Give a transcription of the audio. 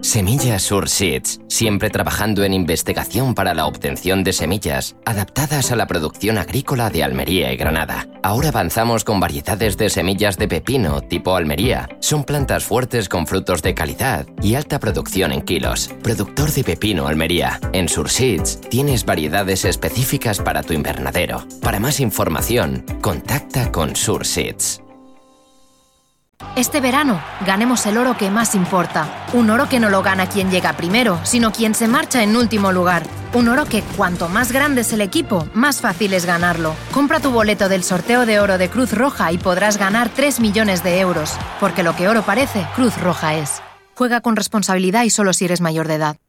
Semillas Surseeds, siempre trabajando en investigación para la obtención de semillas adaptadas a la producción agrícola de Almería y Granada. Ahora avanzamos con variedades de semillas de pepino tipo Almería. Son plantas fuertes con frutos de calidad y alta producción en kilos. Productor de pepino Almería. En Surseeds tienes variedades específicas para tu invernadero. Para más información, contacta con Surseeds. Este verano, ganemos el oro que más importa. Un oro que no lo gana quien llega primero, sino quien se marcha en último lugar. Un oro que, cuanto más grande es el equipo, más fácil es ganarlo. Compra tu boleto del sorteo de oro de Cruz Roja y podrás ganar 3 millones de euros. Porque lo que oro parece, Cruz Roja es. Juega con responsabilidad y solo si eres mayor de edad.